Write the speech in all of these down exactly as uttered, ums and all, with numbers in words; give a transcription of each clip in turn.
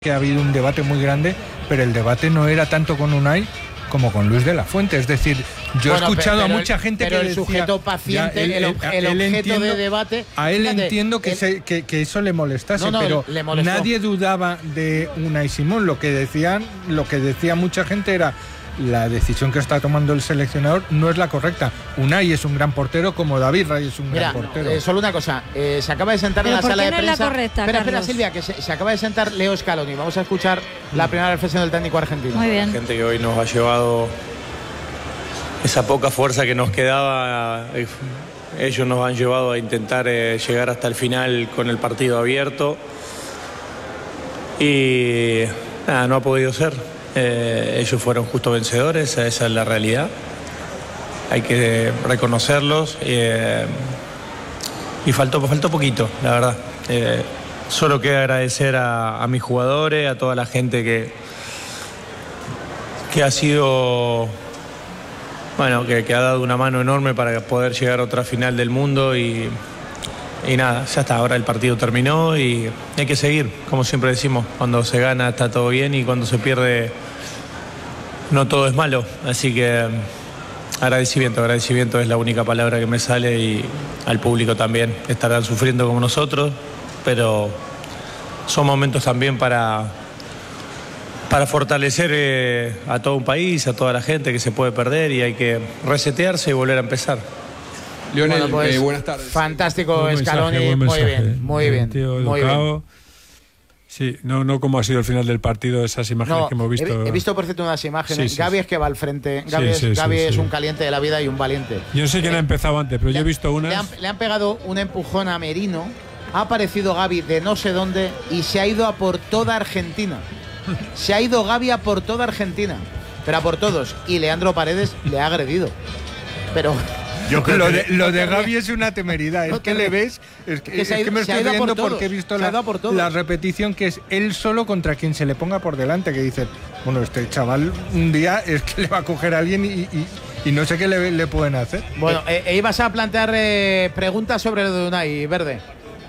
que ha habido un debate muy grande, pero el debate no era tanto con Unai como con Luis de la Fuente. Es decir, yo bueno, he escuchado pero, a mucha gente pero que el decía, sujeto paciente, ya, él, el, el, el objeto entiendo, de debate. A él fíjate, entiendo que, él, se, que, que eso le molestase, no, no, pero le nadie dudaba de Unai Simón. Lo que decían, lo que decía mucha gente era: la decisión que está tomando el seleccionador no es la correcta. Unai es un gran portero, como David Raya es un Mira, gran portero. Eh, solo una cosa, eh, se acaba de sentar en la sala de no prensa. Es la correcta, espera, Carlos. espera, Silvia, que se, se acaba de sentar Leo Scaloni. Vamos a escuchar la primera reflexión del técnico argentino. Muy bien. La gente que hoy nos ha llevado esa poca fuerza que nos quedaba, eh, ellos nos han llevado a intentar eh, llegar hasta el final con el partido abierto y nada, no ha podido ser. Eh, ellos fueron justo vencedores, esa es la realidad. Hay que reconocerlos eh, y faltó, faltó poquito, la verdad. Eh, solo queda agradecer a, a mis jugadores, a toda la gente que, que ha sido, bueno, que, que ha dado una mano enorme para poder llegar a otra final del mundo y, y nada, ya está, ahora el partido terminó y hay que seguir, como siempre decimos, cuando se gana está todo bien y cuando se pierde no todo es malo, así que agradecimiento, agradecimiento es la única palabra que me sale y al público también, estarán sufriendo como nosotros, pero son momentos también para, para fortalecer eh, a todo un país, a toda la gente que se puede perder y hay que resetearse y volver a empezar. Lionel, bueno, pues, eh, buenas tardes. Fantástico, Buen Scaloni, mensaje, buen muy mensaje. bien, muy bien, Tío muy educado. bien. Sí, no, no como ha sido el final del partido, esas imágenes No, que hemos visto. He, he visto por cierto unas imágenes. Sí, sí, Gaby sí. es que va al frente. Gaby, es, Sí, sí, Gaby sí, es sí. un caliente de la vida y un valiente. Yo no sé quién Eh, ha empezado antes, pero le yo he han- visto unas. Le han, le han pegado un empujón a Merino. Ha aparecido Gaby de no sé dónde y se ha ido a por toda Argentina. Se ha ido Gaby a por toda Argentina. Pero a por todos. Y Leandro Paredes le ha agredido. Pero. Yo creo lo que de- lo no de te Gaby rías. es una temeridad. Es No que te le rías. ves. Es que, Que se ha es ido- que me se ha estoy ido a por riendo todos. porque he visto Se ha la, ido a por todos. la repetición que es él solo contra quien se le ponga por delante. Que dice, bueno, este chaval un día es que le va a coger a alguien y, y, y no sé qué le, le pueden hacer. Bueno, eh, eh, ibas a plantear eh, preguntas sobre lo de Unai, Verde.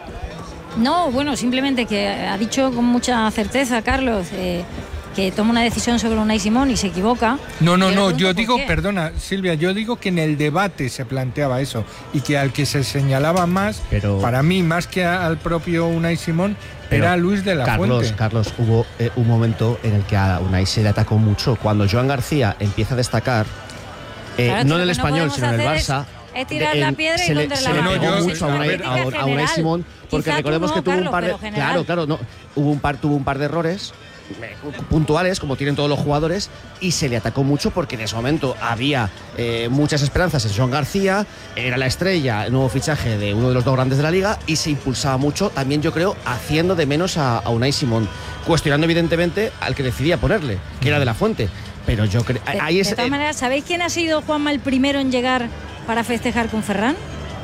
No, bueno, simplemente que ha dicho con mucha certeza, Carlos, eh, que toma una decisión sobre Unai Simón y se equivoca. No, no, Yo le no, pregunto yo por digo, qué. perdona, Silvia, yo digo que en el debate se planteaba eso y que al que se señalaba más, Pero- para mí, más que al propio Unai Simón, Pero, era Luis de la Carlos, Fuente. Carlos, hubo eh, un momento en el que a Unai se le atacó mucho. Cuando Joan García empieza a destacar, eh, Claro, no lo en el que no español, podemos sino en el hacer es- Barça. es tirar de- la en- piedra y se le, contra se la le mano. pegó No, yo- mucho a a Unai, ver, a, a Unai general. Simón, porque Quizá recordemos tú que no, tuvo un Carlos, par de. pero general. Claro, claro, no, hubo un par, tuvo un par de errores eh, puntuales, como tienen todos los jugadores, y se le atacó mucho porque en ese momento había eh, muchas esperanzas en Joan García, era la estrella, el nuevo fichaje de uno de los dos grandes de la liga, y se impulsaba mucho, también yo creo, haciendo de menos a, a Unai Simón, cuestionando evidentemente al que decidía ponerle, que era de la Fuente. Pero yo creo. De, Ahí de es. todas eh, maneras, ¿sabéis quién ha sido, Juanma, el primero en llegar para festejar con Ferran?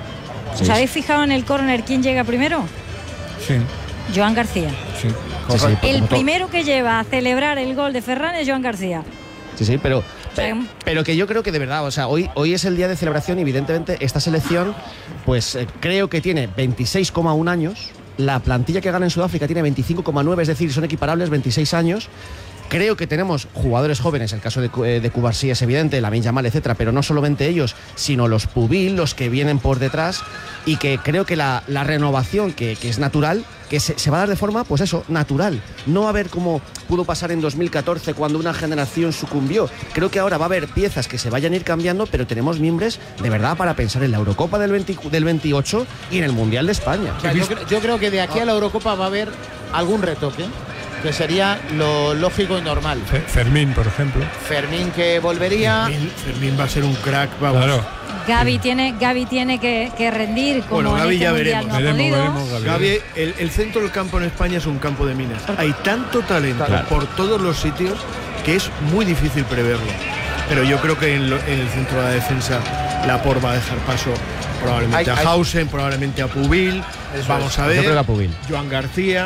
Sí. ¿Os habéis fijado en el córner quién llega primero? Sí, Joan García. sí. Sí, sí, El como todo. primero que lleva a celebrar el gol de Ferran es Joan García. Sí, sí, pero, sea, pero, pero que yo creo que de verdad, o sea, hoy, hoy es el día de celebración y evidentemente esta selección, pues eh, creo que tiene veintiséis coma uno años, la plantilla que gana en Sudáfrica tiene veinticinco coma nueve, es decir, son equiparables, veintiséis años. Creo que tenemos jugadores jóvenes, el caso de, eh, de Cubarsí es evidente, Lamine Yamal, etcétera, pero no solamente ellos, sino los Pubil, los que vienen por detrás, y que creo que la, la renovación, que, que es natural, que se, se va a dar de forma, pues eso, natural. No va a haber como pudo pasar en dos mil catorce cuando una generación sucumbió. Creo que ahora va a haber piezas que se vayan a ir cambiando, pero tenemos mimbres de verdad para pensar en la Eurocopa del, veinte, del veintiocho y en el Mundial de España. O sea, yo, creo, yo creo que de aquí a la Eurocopa va a haber algún retoque, que sería lo lógico y normal. Fe- Fermín, por ejemplo. Fermín que volvería. Fermín, Fermín va a ser un crack, vamos. Claro. Gaby tiene, Gaby tiene que, que rendir como Bueno, en Gaby este ya mundial veremos. no ha Veremos, podido. veremos, Gaby. Gaby, el, el centro del campo en España es un campo de minas. Hay tanto talento Claro. por todos los sitios que es muy difícil preverlo. Pero yo creo que en, lo- en el centro de la defensa Laporte va a dejar paso probablemente Hay- a hay- Hausen, probablemente a Pubil. Eso Vamos es. a Yo ver. creo que a Pubil. Joan García.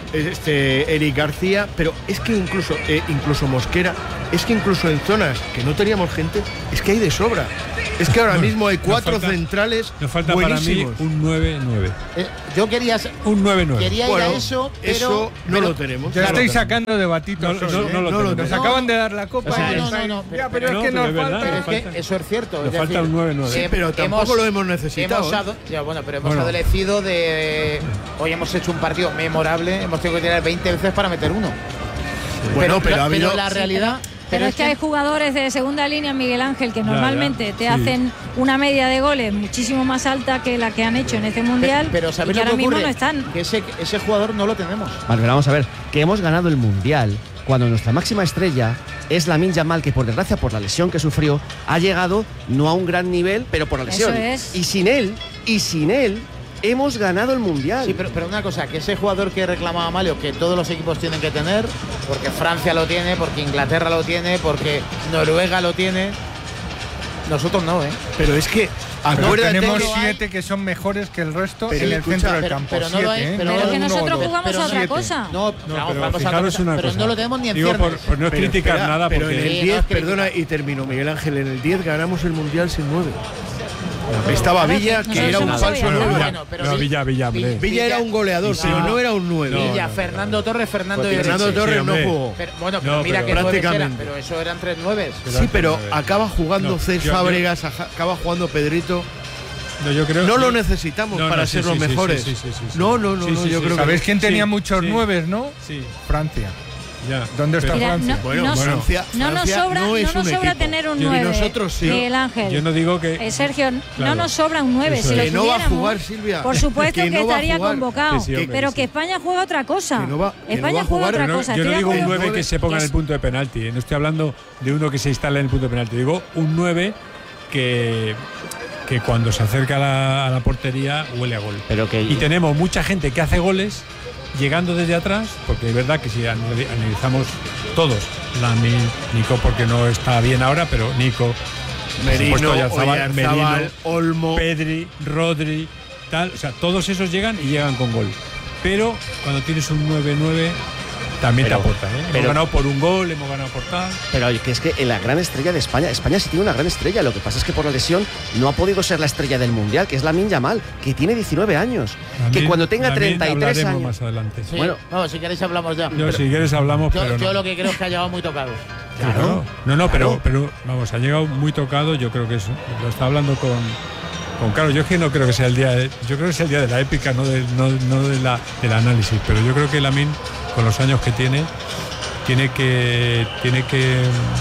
este Eric García, pero es que incluso, eh, incluso Mosquera, es que incluso en zonas que no teníamos gente, es que hay de sobra. Es que ahora Bueno, mismo hay cuatro nos falta, centrales nos falta buenísimos. para mí un nueve nueve. Eh, yo quería, Un nueve nueve. quería ir Bueno, a eso, pero eso no pero- lo tenemos. Ya Claro. estáis sacando debatitos. No, hoy, no, ¿eh? no lo No lo tenemos. Nos acaban de dar la copa. No, y no, estáis- no, no, ya, pero- pero es no, que pero nos es verdad, falta. Pero nos es que falta- eso es cierto. nos es falta decir, un nueve nueve. Sí, eh, pero tampoco lo hemos necesitado, Hemos, ¿eh? ado- ya, bueno, pero hemos Bueno. adolecido de. Hoy hemos hecho un partido memorable. Hemos tenido que tirar veinte veces para meter uno. Bueno, pero la, ha habido. la realidad. Pero es que hay jugadores de segunda línea, Miguel Ángel, que Ya, normalmente ya, te sí. hacen una media de goles muchísimo más alta que la que han hecho en este mundial, Pero y ¿sabéis que lo que ahora mismo ocurre? no están. Que ese, ese jugador no lo tenemos. Vale, pero vamos a ver, que hemos ganado el Mundial cuando nuestra máxima estrella es Lamine Yamal, que por desgracia, por la lesión que sufrió, ha llegado no a un gran nivel, pero por la lesión. Eso es. Y sin él, y sin él, hemos ganado el Mundial. Sí, pero, pero una cosa, que ese jugador que reclamaba Malio, que todos los equipos tienen que tener, porque Francia lo tiene, porque Inglaterra lo tiene, porque Noruega lo tiene, nosotros no, ¿eh? Pero es que. Pero Acuérdate tenemos que- siete que son mejores que el resto Pero en el escucha, centro del pero- campo. pero no lo hay, Siete, ¿eh? pero- Pero No que uno o nosotros dos. jugamos pero a otra siete. cosa. No, No, vamos, pero vamos a otra fijaros cosa, una pero cosa. no lo tenemos ni en Digo, por, ciernes. por no Pero criticar espera, nada, pero porque en Sí, el no diez, es crítica. perdona, y termino, Miguel Ángel, en el diez ganamos el Mundial sin nueve. Estaba Claro, Villa, que que era un nosotros falso no nueve. sabíamos. Bueno, pero no, Vi- Villa, Villa, hombre. Villa era un goleador, Sí, pero no. no era un nueve. Villa, Fernando Torres, Fernando Pues Fernando Ibereche. Torres Sí, no hombre. jugó. Pero, bueno, pero No, mira pero que nueves eran, prácticamente. pero eso eran tres nueves. Sí, pero nueve. acaba jugando No, Cés yo- yo- Fábregas, aja- acaba jugando Pedrito. No, yo creo, No lo yo- necesitamos No, para no, sí, ser los sí, sí, mejores. sí, sí, sí, sí. No, no, no, Sí, no, sí, yo sí, creo sí. que ¿Sabéis quién tenía Sí, muchos sí. nueves, no? Sí, Francia. ya. ¿Dónde está Pero- Mira, Francia? no, Bueno, no- bueno. Francia, no nos Francia sobra, no no es nos un sobra equipo. tener un Y nueve. nosotros sí. Miguel Ángel. Yo no digo que. Eh, Sergio, no Claro. nos sobra un nueve. Eso Si lo es. Que no va a tuviéramos, jugar, Silvia. por supuesto Que que, no va a estaría jugar. convocado. Que sí, hombre, pero sí. que España juega otra cosa. Que no va- que no España va a juega jugar. otra Pero no- cosa. yo no Estoy de digo un acuerdo. nueve que se ponga en el punto de penalti, ¿eh? No estoy hablando de uno que se instala en el punto de penalti. Digo un nueve que, que cuando se acerca a la, a la portería huele a gol. Pero que Y tenemos mucha gente que hace goles llegando desde atrás, porque es verdad que si anali- analizamos todos, Lamine, Nico porque no está bien ahora, pero Nico, por Merino, supuesto, Oyarzabal, Oyarzabal, Merino, Olmo. Pedri, Rodri, tal, o sea, todos esos llegan y llegan con gol. Pero cuando tienes un nueve nueve también Pero- te aporta, ¿eh? pero- hemos ganado por un gol, hemos ganado por tal. Pero oye, que es que en la gran estrella de España, España sí tiene una gran estrella, lo que pasa es que por la lesión no ha podido ser la estrella del Mundial, que es Lamine Yamal, que tiene diecinueve años, que También- cuando tenga también treinta y tres hablaremos años... más adelante. Sí, Bueno. no, si queréis hablamos ya. Yo, Pero si quieres hablamos, yo, pero yo no. lo que creo es que ha llegado muy tocado. Claro. No, no, pero, pero vamos, ha llegado muy tocado. Yo creo que eso lo está hablando con, con Carlos. Yo es que no creo que sea el día, de, yo creo que sea el día de la épica, no, de, no, no de la, del análisis. Pero yo creo que Lamine, con los años que tiene, tiene que tiene que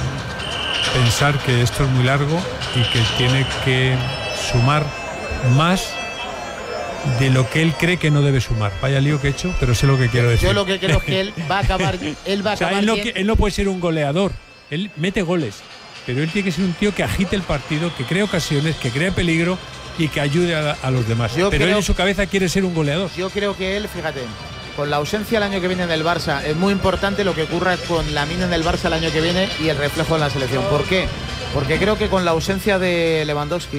pensar que esto es muy largo y que tiene que sumar más de lo que él cree que no debe sumar. Vaya lío que he hecho, pero sé lo que quiero decir. Yo lo que creo es que él va a acabar, él va a O sea, acabar él, no, bien. que- él no puede ser un goleador, él mete goles, pero él tiene que ser un tío que agite el partido, que cree ocasiones, que cree peligro y que ayude a, a los demás. Yo pero él creo- en su cabeza quiere ser un goleador. Yo creo que él, fíjate, con la ausencia el año que viene en el Barça, es muy importante lo que ocurra con Lamine en el Barça el año que viene y el reflejo en la selección. ¿Por qué? Porque creo que con la ausencia de Lewandowski,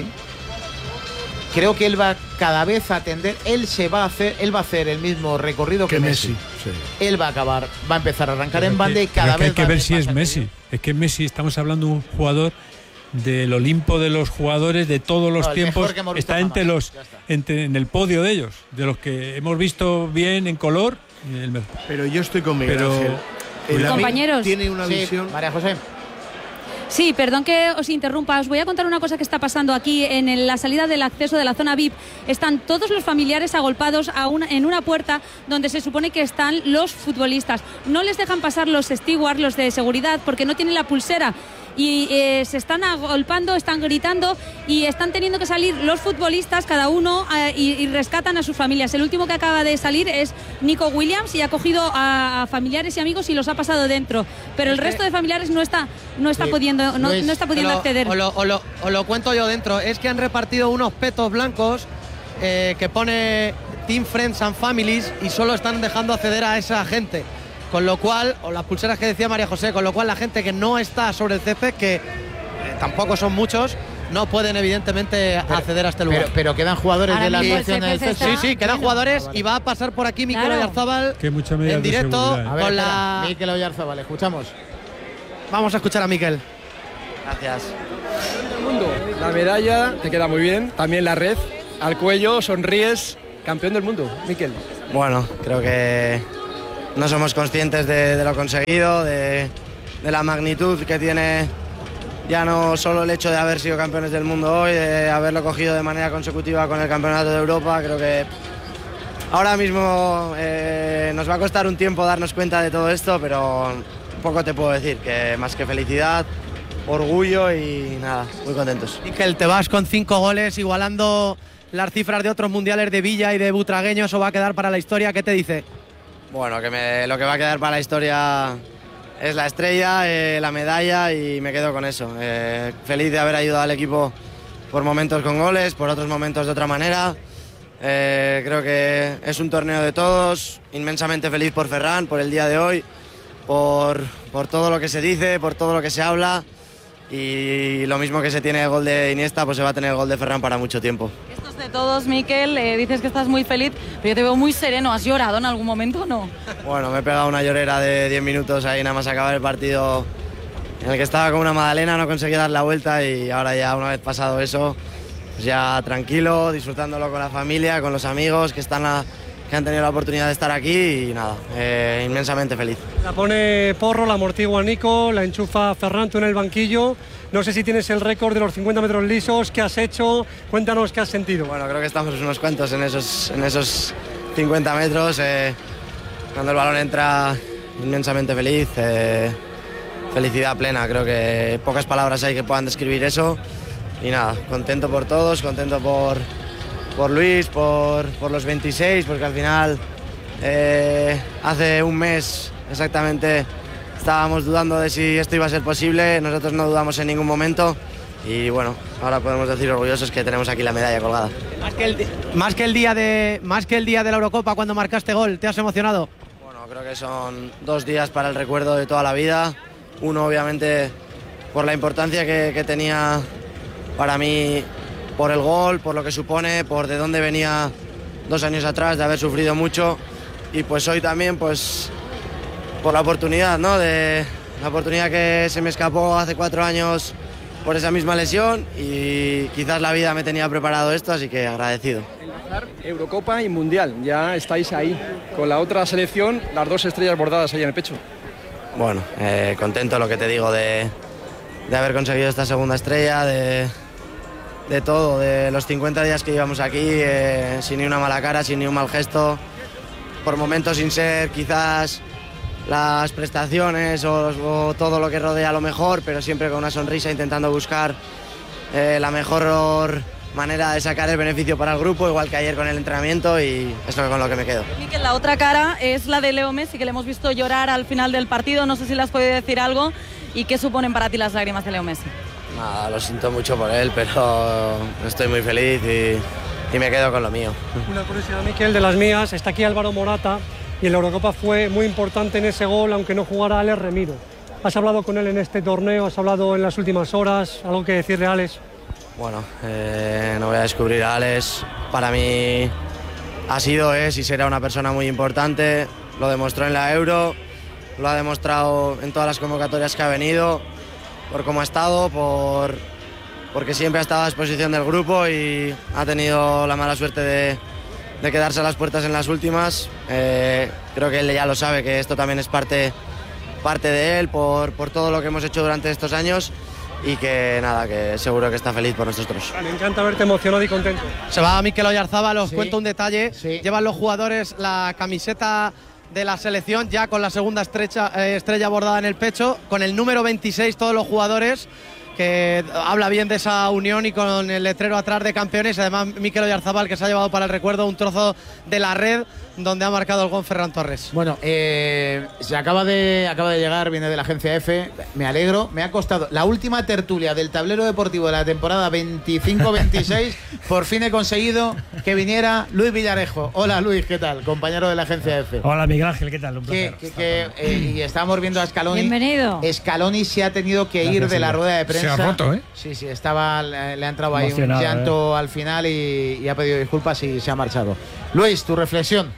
creo que él va cada vez a tender, él se va a hacer, él va a hacer el mismo recorrido que, Que Messi. Messi. Sí. Él va a acabar, va a empezar a arrancar Pero en es banda que- y cada pero es que vez hay que va a ver ir si más es al Messi. medio. Es que Messi, estamos hablando de un jugador del Olimpo de los jugadores de todos los No, el tiempos, mejor que hemos visto está entre jamás. los Ya está. entre, en el podio de ellos, de los que hemos visto bien en color. el mejor. Pero yo estoy con Miguel Pero- Ángel. El Lamine Compañeros. tiene una Sí, visión. María José. Sí, perdón que os interrumpa. Os voy a contar una cosa que está pasando aquí. En el- la salida del acceso de la zona V I P están todos los familiares agolpados a una, en una puerta donde se supone que están los futbolistas. No les dejan pasar los stewards, los de seguridad, porque no tienen la pulsera. Y eh, se están agolpando, están gritando y están teniendo que salir los futbolistas, cada uno, eh, y, y rescatan a sus familias. El último que acaba de salir es Nico Williams y ha cogido a, a familiares y amigos y los ha pasado dentro. Pero el Es que- resto de familiares no está, no está Sí. pudiendo, no, Luis, no está pudiendo Os lo- acceder. Os lo, os lo- os lo cuento yo dentro. Es que han repartido unos petos blancos eh, que pone Team Friends and Families y solo están dejando acceder a esa gente. Con lo cual, o las pulseras que decía María José, con lo cual la gente que no está sobre el césped, que eh, tampoco son muchos, no pueden evidentemente pero, acceder a este lugar. Pero, pero quedan jugadores Ahora de la selección del Sí, sí, quedan jugadores y va a pasar por aquí Mikel claro. Oyarzábal en directo a ver, con la Mikel Oyarzábal, escuchamos. Vamos a escuchar a Mikel. Gracias. La medalla te queda muy bien, también la red al cuello, sonríes, campeón del mundo, Mikel. Bueno, creo que no somos conscientes de, de lo conseguido, de, de la magnitud que tiene ya no solo el hecho de haber sido campeones del mundo hoy, de haberlo cogido de manera consecutiva con el Campeonato de Europa. Creo que ahora mismo eh, nos va a costar un tiempo darnos cuenta de todo esto, pero poco te puedo decir, que más que felicidad, orgullo y nada, muy contentos. Mikel, te vas con cinco goles, igualando las cifras de otros mundiales de Villa y de Butragueño, eso va a quedar para la historia. ¿Qué te dice? Bueno, que me, lo que va a quedar para la historia es la estrella, eh, la medalla y me quedo con eso. Eh, feliz de haber ayudado al equipo por momentos con goles, por otros momentos de otra manera. Eh, creo que es un torneo de todos, inmensamente feliz por Ferran, por el día de hoy, por, por todo lo que se dice, por todo lo que se habla. Y lo mismo que se tiene el gol de Iniesta, pues se va a tener el gol de Ferran para mucho tiempo. Esto es de todos, Mikel, eh, dices que estás muy feliz, pero yo te veo muy sereno. ¿Has llorado en algún momento o no? Bueno, me he pegado una llorera de diez minutos ahí nada más acabar el partido, en el que estaba con una magdalena, no conseguí dar la vuelta y ahora ya una vez pasado eso, pues ya tranquilo, disfrutándolo con la familia, con los amigos que están a, que han tenido la oportunidad de estar aquí y nada, eh, inmensamente feliz. La pone Porro, la amortigua Nico, la enchufa Ferran, tú en el banquillo. No sé si tienes el récord de los cincuenta metros lisos, ¿qué has hecho? Cuéntanos qué has sentido. Bueno, creo que estamos unos cuantos en esos, en esos cincuenta metros. Eh, cuando el balón entra, inmensamente feliz, eh, felicidad plena. Creo que pocas palabras hay que puedan describir eso. Y nada, contento por todos, contento por... por Luis, por, por los veintiséis, porque al final eh, hace un mes exactamente estábamos dudando de si esto iba a ser posible, nosotros no dudamos en ningún momento y bueno, ahora podemos decir orgullosos que tenemos aquí la medalla colgada. Más que el, más que el, día, de, más que el día de la Eurocopa cuando marcaste gol, ¿te has emocionado? Bueno, creo que son dos días para el recuerdo de toda la vida, uno obviamente por la importancia que, que tenía para mí, por el gol, por lo que supone, por de dónde venía dos años atrás, de haber sufrido mucho y pues hoy también pues por la oportunidad, ¿no? De la oportunidad que se me escapó hace cuatro años por esa misma lesión y quizás la vida me tenía preparado esto, así que agradecido. Eurocopa y Mundial, ya estáis ahí con la otra selección, las dos estrellas bordadas ahí en el pecho. Bueno, eh, contento, lo que te digo, de, de haber conseguido esta segunda estrella, de... de todo, de los cincuenta días que llevamos aquí, eh, sin ni una mala cara, sin ni un mal gesto, por momentos sin ser quizás las prestaciones o, o todo lo que rodea lo mejor, pero siempre con una sonrisa intentando buscar eh, la mejor manera de sacar el beneficio para el grupo, igual que ayer con el entrenamiento y es lo con lo que me quedo. Mikel, la otra cara es la de Leo Messi, que le hemos visto llorar al final del partido, no sé si le has podido decir algo y qué suponen para ti las lágrimas de Leo Messi. Nada, lo siento mucho por él, pero estoy muy feliz y, y me quedo con lo mío. Una curiosidad, Mikel, de las mías, está aquí Álvaro Morata y en la Eurocopa fue muy importante en ese gol, aunque no jugara Alex Remiro. ¿Has hablado con él en este torneo? ¿Has hablado en las últimas horas? ¿Algo que decirle a Alex? Bueno, eh, no voy a descubrir a Alex. Para mí ha sido, es y será una persona muy importante. Lo demostró en la Euro, lo ha demostrado en todas las convocatorias que ha venido, por cómo ha estado, por, porque siempre ha estado a disposición del grupo y ha tenido la mala suerte de, de quedarse a las puertas en las últimas. Eh, creo que él ya lo sabe, que esto también es parte, parte de él, por, por todo lo que hemos hecho durante estos años y que nada, que seguro que está feliz por nosotros. Me encanta verte emocionado y contento. Se va Mikel Oyarzábal, os Sí. cuento un detalle. Sí. Llevan los jugadores la camiseta de la selección ya con la segunda estrecha, eh, estrella bordada en el pecho, con el número veintiséis todos los jugadores, que habla bien de esa unión y con el letrero atrás de campeones. Además, Mikel Oyarzábal, que se ha llevado para el recuerdo un trozo de la red donde ha marcado el gol Ferran Torres. Bueno, eh, se acaba de, acaba de llegar, viene de la agencia F. Me alegro, me ha costado. La última tertulia del tablero deportivo de la temporada veinticinco veintiséis. Por fin he conseguido que viniera Luis Villarejo. Hola Luis, ¿qué tal? Compañero de la agencia F. Hola Miguel Ángel, ¿qué tal? Un placer. Que, que, que, eh, y estábamos viendo a Scaloni. Bienvenido. Scaloni se ha tenido que ir Gracias, de la señor. rueda de prensa. se ha roto, ¿eh? Sí, sí, estaba, le, le ha entrado ahí un Emocionado, llanto al final y, y ha pedido disculpas y se ha marchado. Luis, tu reflexión.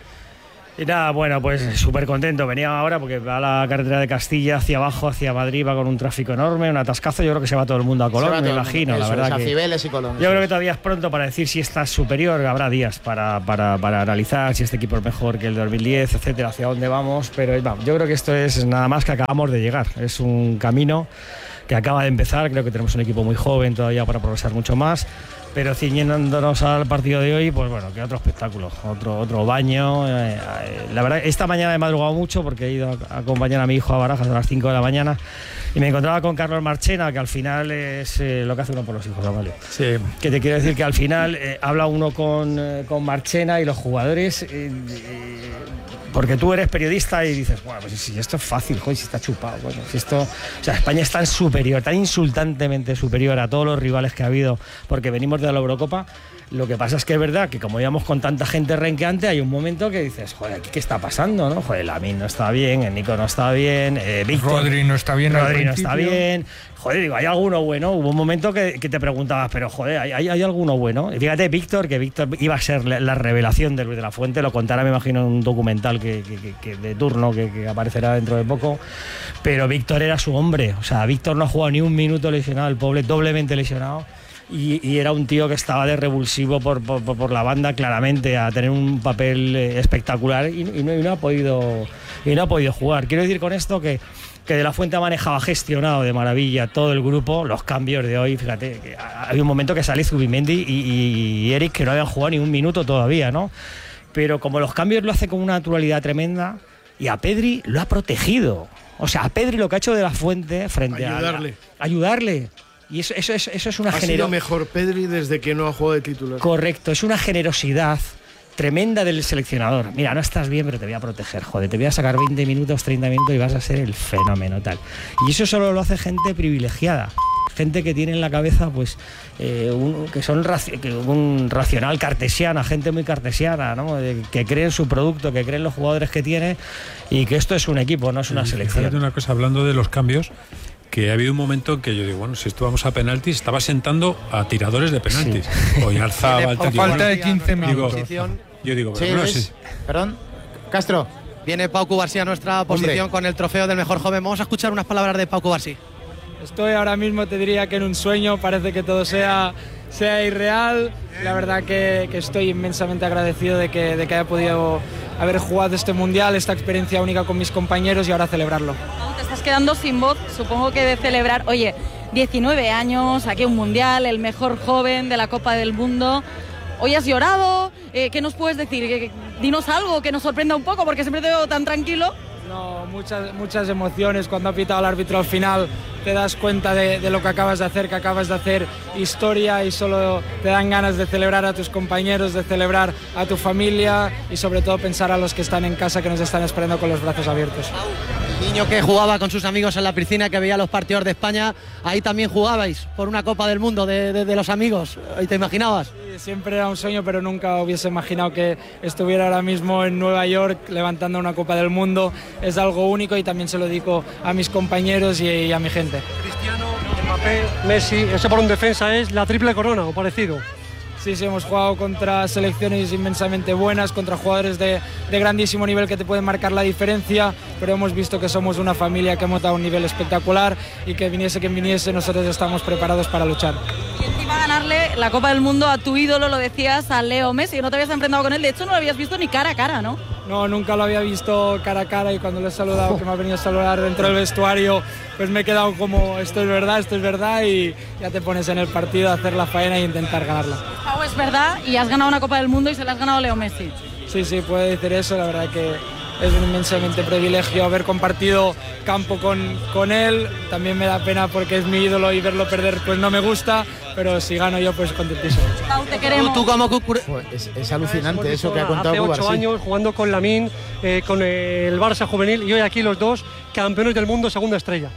Y nada, bueno, pues súper contento. Venía ahora porque va a la carretera de Castilla hacia abajo, hacia Madrid, va con un tráfico enorme, un atascazo. Yo creo que se va todo el mundo a Colón, me imagino, la verdad. Es, a que Cibeles y Colón. yo creo que todavía es pronto para decir si está superior. Habrá días para, para, para analizar si este equipo es mejor que el de dos mil diez, etcétera, hacia dónde vamos. Pero vamos, yo creo que esto es nada más que acabamos de llegar. Es un camino que acaba de empezar. Creo que tenemos un equipo muy joven todavía para progresar mucho más. Pero ciñéndonos al partido de hoy, pues bueno, que otro espectáculo, otro, otro baño. Eh, eh, la verdad, esta mañana he madrugado mucho porque he ido a acompañar a mi hijo a Barajas a las cinco de la mañana y me encontraba con Carlos Marchena, que al final es eh, lo que hace uno por los hijos, Amalio. Sí. Que te quiero decir que al final eh, habla uno con, eh, con Marchena y los jugadores... Eh, eh, porque tú eres periodista y dices, bueno, pues si esto es fácil, joder, si está chupado, bueno, si esto... O sea, España es tan superior, tan insultantemente superior a todos los rivales que ha habido, porque venimos de la Eurocopa. Lo que pasa es que es verdad que como íbamos con tanta gente renqueante, hay un momento que dices, joder, ¿aquí qué está pasando, no? Joder, Lamine no está bien, el Nico no está bien, eh, Víctor... Rodri no está bien. Rodri no está bien... Joder, digo, ¿hay alguno bueno? Hubo un momento que, que te preguntabas, pero joder, ¿hay, hay, hay alguno bueno? Y fíjate, Víctor, que Víctor iba a ser la, la revelación de Luis de la Fuente, lo contará, me imagino, en un documental que, que, que de turno que, que aparecerá dentro de poco, pero Víctor era su hombre, o sea, Víctor no ha jugado ni un minuto lesionado, el pobre doblemente lesionado. Y, y era un tío que estaba de revulsivo por, por, por la banda, claramente, a tener un papel espectacular y, y, no, y, no ha podido, y no ha podido jugar. Quiero decir con esto que, que De la Fuente ha manejado, ha gestionado de maravilla todo el grupo, los cambios de hoy. Fíjate, que había un momento que sale Zubimendi y, y, y Eric, que no habían jugado ni un minuto todavía, ¿no? Pero como los cambios lo hace con una naturalidad tremenda, y a Pedri lo ha protegido. O sea, a Pedri lo que ha hecho De la Fuente frente a... Ayudarle. A, ayudarle. Y eso, eso, eso, eso es una generosidad. Ha sido mejor Pedri desde que no ha jugado de titular. Correcto, es una generosidad tremenda del seleccionador. Mira, no estás bien, pero te voy a proteger, joder, te voy a sacar veinte minutos, treinta minutos y vas a ser el fenómeno tal. Y eso solo lo hace gente privilegiada, gente que tiene en la cabeza, pues, eh, un, que son raci que un racional cartesiana, gente muy cartesiana, ¿no? De, que cree en su producto, que cree en los jugadores que tiene y que esto es un equipo, no es una y selección. Fíjate una cosa, hablando de los cambios, que ha habido un momento que yo digo, bueno, si esto vamos a penaltis, estaba sentando a tiradores de penaltis. Sí. Oyarzábal, Falta, falta de quince minutos. Digo, yo digo, pero sí, no, Luis, sí. Perdón, Castro. Viene Pau Cubarsí a nuestra posición Hombre. con el trofeo del mejor joven. Vamos a escuchar unas palabras de Pau Cubarsí. Estoy ahora mismo, te diría que en un sueño, parece que todo sea, sea irreal. La verdad que, que estoy inmensamente agradecido de que, de que haya podido haber jugado este mundial, esta experiencia única con mis compañeros y ahora celebrarlo. Te estás quedando sin voz, supongo que de celebrar. Oye, diecinueve años, aquí un mundial, el mejor joven de la Copa del Mundo. Hoy has llorado, eh, ¿qué nos puedes decir? Dinos algo que nos sorprenda un poco, porque siempre te veo tan tranquilo. No, muchas, muchas emociones. Cuando ha pitado el árbitro al final te das cuenta de, de lo que acabas de hacer, que acabas de hacer historia y solo te dan ganas de celebrar a tus compañeros, de celebrar a tu familia y sobre todo pensar a los que están en casa, que nos están esperando con los brazos abiertos. El niño que jugaba con sus amigos en la piscina, que veía los partidos de España, ahí también jugabais por una Copa del Mundo de, de, de los amigos, ¿y te imaginabas? Sí, siempre era un sueño, pero nunca hubiese imaginado que estuviera ahora mismo en Nueva York levantando una Copa del Mundo. Es algo único y también se lo dedico a mis compañeros y, y a mi gente. Cristiano, Mbappé, Messi, eso por un defensa es la triple corona o parecido. Sí, sí, hemos jugado contra selecciones inmensamente buenas, contra jugadores de, de grandísimo nivel que te pueden marcar la diferencia, pero hemos visto que somos una familia que hemos dado un nivel espectacular y que viniese quien viniese, nosotros estamos preparados para luchar. Y encima ganarle la Copa del Mundo a tu ídolo, lo decías, a Leo Messi, no te habías enfrentado con él, de hecho no lo habías visto ni cara a cara, ¿no? No, nunca lo había visto cara a cara y cuando le he saludado, que me ha venido a saludar dentro del vestuario, pues me he quedado como, esto es verdad, esto es verdad, y ya te pones en el partido a hacer la faena e intentar ganarla. Pau, es verdad, y has ganado una Copa del Mundo y se la has ganado a Leo Messi. Sí, sí, puede decir eso, la verdad que es un inmensamente privilegio haber compartido campo con, con él. También me da pena porque es mi ídolo y verlo perder pues no me gusta, pero si gano yo pues contentísimo. Pau, te queremos. ¿Tú, tú como Cucure... pues es, es alucinante eso que ha contado Hace Cubarsí. ocho años jugando con Lamine, eh, con el Barça juvenil y hoy aquí los dos campeones del mundo segunda estrella.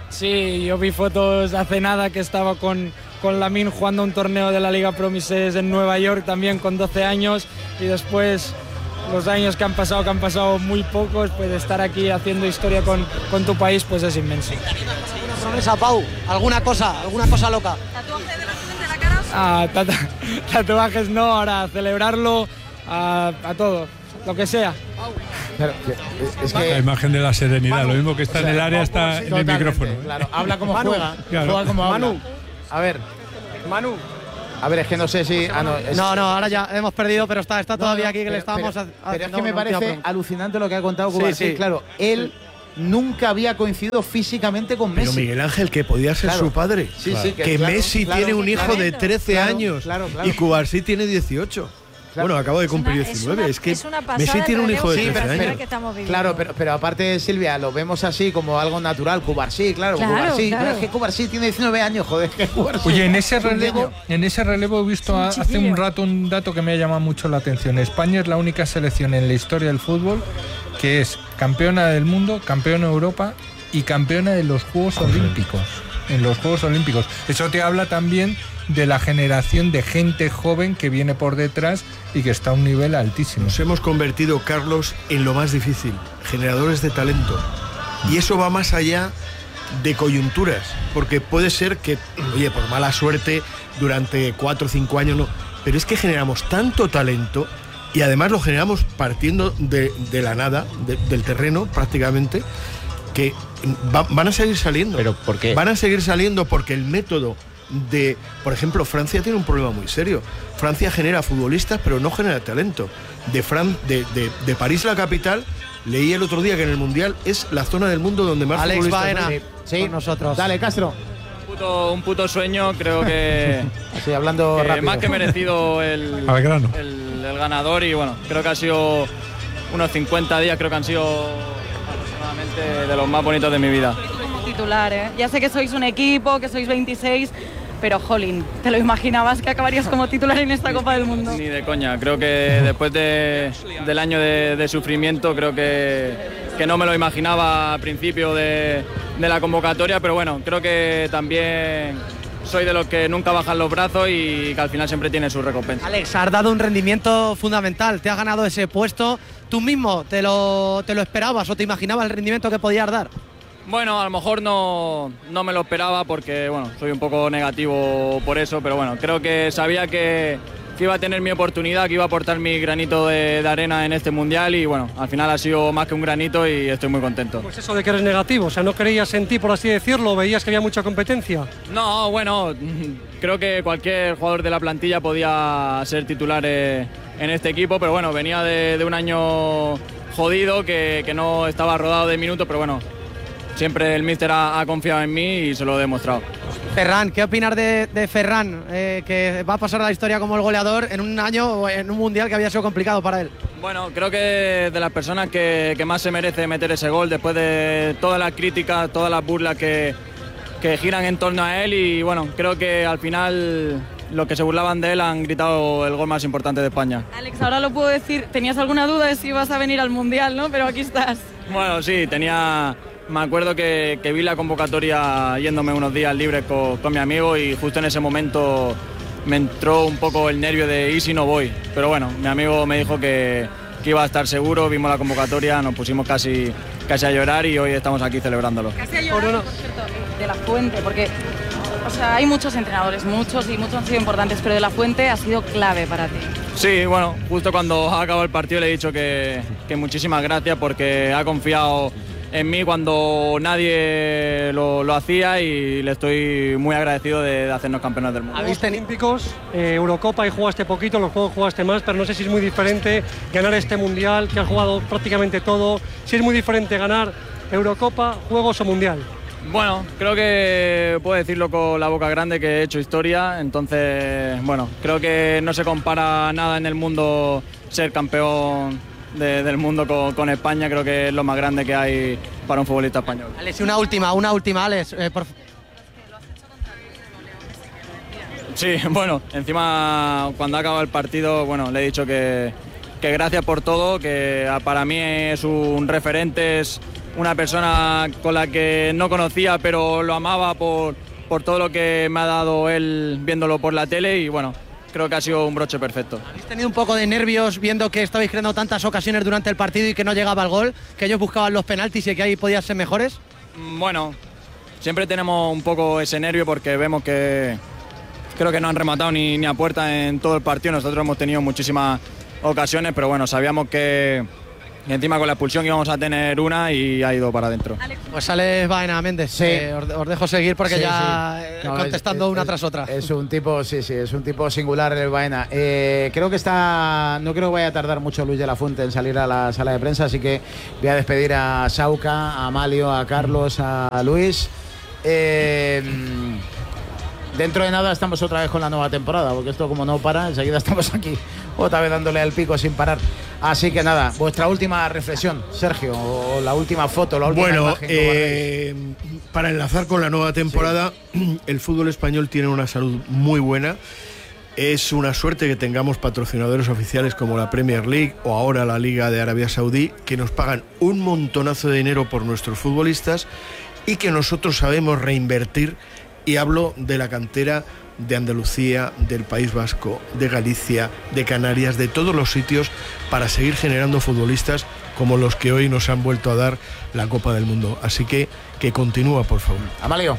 Sí, yo vi fotos hace nada que estaba con, con Lamine jugando un torneo de la Liga Promises en Nueva York también con doce años y después los años que han pasado, que han pasado muy pocos, pues estar aquí haciendo historia con, con tu país pues es inmenso. Sorpresa, Pau. ¿Alguna cosa? ¿Alguna cosa loca? ¿Tatuaje de la frente de la cara? Ah, tatu- tatuajes no, ahora celebrarlo a, a todo, lo que sea. Pero, es La imagen de la serenidad, lo mismo que está o sea, en el área, Pau, está sí, en el totalmente, micrófono. ¿eh? Claro, habla como Manu, juega, claro. juega como habla. Manu. A ver, Manu. a ver, es que no sé si... ah, no, es- No, no, ahora ya hemos perdido, pero está, está No, todavía no, aquí que pero- le estábamos pero- ha- Pero es haciendo que me una última parece pregunta. alucinante lo que ha contado Sí, Cubarsí. sí. Claro, él nunca había coincidido físicamente con Messi. Pero Miguel Ángel, que podía ser Claro. su padre. Sí, sí, que que claro, Messi claro, tiene un hijo claro, de trece claro, años claro, claro. y Cubarsí tiene dieciocho. Claro. Bueno, acabo de cumplir una- es diecinueve. una- Es que es una pasada Messi el tiene un hijo de relevo trece generacional años. que estamos viviendo. Claro, pero, pero aparte, Silvia, lo vemos así como algo natural. Cubarsí, claro, Claro, Cubarsí. claro. Pero es que Cubarsí tiene diecinueve años, joder, que Cubarsí. Oye, en ese es un relevo, niño. en ese relevo he visto a- hace chiquillo. un rato un dato que me ha llamado mucho la atención. España es la única selección en la historia del fútbol que es campeona del mundo, campeona de Europa y campeona de los Juegos Olímpicos. En los Juegos Olímpicos. Eso te habla también de la generación de gente joven que viene por detrás y que está a un nivel altísimo. Nos hemos convertido, Carlos, en lo más difícil, generadores de talento. Y eso va más allá de coyunturas, porque puede ser que, oye, por mala suerte, durante cuatro o cinco años no, pero es que generamos tanto talento y además lo generamos partiendo de, de la nada, de- del terreno prácticamente, que va- van a seguir saliendo. ¿Pero por qué? Van a seguir saliendo porque el método de, por ejemplo, Francia tiene un problema muy serio. Francia genera futbolistas, pero no genera talento. De, Fran, de, de, de París, la capital, leí el otro día que en el Mundial es la zona del mundo donde más Alex futbolistas Baena hay. Sí, con nosotros. Dale, Castro. Un puto, un puto sueño, creo que, Así, hablando que rápido. más que merecido el, Al grano. el, el ganador y bueno, creo que ha sido unos cincuenta días, creo que han sido aproximadamente de los más bonitos de mi vida. Como titular, ¿eh? Ya sé que sois un equipo, que sois veintiséis, pero jolín, ¿te lo imaginabas que acabarías como titular en esta Copa del Mundo? Ni de coña, creo que después de, del año de, de sufrimiento, creo que, que no me lo imaginaba al principio de, de la convocatoria, pero bueno, creo que también soy de los que nunca bajan los brazos y que al final siempre tiene su recompensa. Alex, has dado un rendimiento fundamental, te has ganado ese puesto. ¿Tú mismo te lo, te lo esperabas o te imaginabas el rendimiento que podías dar? Bueno, a lo mejor no, no me lo esperaba porque bueno, soy un poco negativo por eso, pero bueno, creo que sabía que, que iba a tener mi oportunidad, que iba a aportar mi granito de, de arena en este mundial y bueno, al final ha sido más que un granito y estoy muy contento. Pues eso de que eres negativo, o sea, no creías en ti, por así decirlo, veías que había mucha competencia. No, bueno, creo que cualquier jugador de la plantilla podía ser titular eh, en este equipo, pero bueno, venía de, de un año jodido que, que no estaba rodado de minutos, pero bueno, siempre el míster ha, ha confiado en mí y se lo he demostrado. Ferran, ¿qué opinas de, de Ferran, eh, que va a pasar a la historia como el goleador en un año o en un mundial que había sido complicado para él? Bueno, creo que de las personas que, que más se merece meter ese gol después de todas las críticas, todas las burlas que, que giran en torno a él y bueno, creo que al final los que se burlaban de él han gritado el gol más importante de España. Alex, ahora lo puedo decir, tenías alguna duda de si ibas a venir al Mundial, ¿no? Pero aquí estás. Bueno, sí, tenía... Me acuerdo que, que vi la convocatoria yéndome unos días libres con, con mi amigo y justo en ese momento me entró un poco el nervio de ¿y si no voy? Pero bueno, mi amigo me dijo que, que iba a estar seguro, vimos la convocatoria, nos pusimos casi, casi a llorar y hoy estamos aquí celebrándolo. Casi a llorar, por cierto, de La Fuente, porque o sea, hay muchos entrenadores, muchos y muchos han sido importantes, pero de La Fuente ha sido clave para ti. Sí, bueno, justo cuando ha acabado el partido le he dicho que, que muchísimas gracias porque ha confiado en mí cuando nadie lo, lo hacía y le estoy muy agradecido de, de hacernos campeones del mundo. Juegos Olímpicos, eh, Eurocopa y jugaste poquito, los Juegos jugaste más, pero no sé si es muy diferente ganar este Mundial, que has jugado prácticamente todo, si es muy diferente ganar Eurocopa, Juegos o Mundial. Bueno, creo que puedo decirlo con la boca grande que he hecho historia, entonces, bueno, creo que no se compara nada en el mundo ser campeón de, del mundo con, con España, creo que es lo más grande que hay para un futbolista español. Alex, una última, una última, Alex. Eh, por... Sí, bueno, encima cuando ha acabado el partido, bueno, le he dicho que, que gracias por todo, que para mí es un referente, es una persona con la que no conocía, pero lo amaba por, por todo lo que me ha dado él viéndolo por la tele y bueno, creo que ha sido un broche perfecto. ¿Habéis tenido un poco de nervios viendo que estabais creando tantas ocasiones durante el partido y que no llegaba al gol, que ellos buscaban los penaltis y que ahí podían ser mejores? Bueno, siempre tenemos un poco ese nervio porque vemos que creo que no han rematado ni, ni a puerta en todo el partido. Nosotros hemos tenido muchísimas ocasiones, pero bueno, sabíamos que, que encima con la expulsión íbamos a tener una y ha ido para adentro. Pues Alex Baena Méndez, Sí. eh, os, os dejo seguir porque Sí, ya sí. eh, No, contestando es- una es- tras otra. Es un tipo, sí, sí, es un tipo singular el Baena. Eh, creo que está, no creo que vaya a tardar mucho Luis de la Fuente en salir a la sala de prensa, así que voy a despedir a Sauca, a Amalio, a Carlos, a Luis. Eh, Dentro de nada estamos otra vez con la nueva temporada, porque esto como no para, enseguida estamos aquí otra vez dándole al pico sin parar. Así que nada, vuestra última reflexión, Sergio, o la última foto, la última Bueno, imagen que guardéis. eh, para enlazar con la nueva temporada, el fútbol español tiene una salud muy buena. Es una suerte que tengamos patrocinadores oficiales como la Premier League o ahora la Liga de Arabia Saudí, que nos pagan un montonazo de dinero por nuestros futbolistas y que nosotros sabemos reinvertir. Y hablo de la cantera de Andalucía, del País Vasco, de Galicia, de Canarias, de todos los sitios, para seguir generando futbolistas como los que hoy nos han vuelto a dar la Copa del Mundo. Así que que continúa, por favor. Amalio.